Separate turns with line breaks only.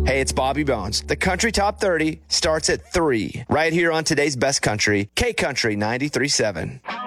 Hey, it's Bobby Bones. The Country Top 30 starts at 3, right here on today's Best Country, K Country 93.7.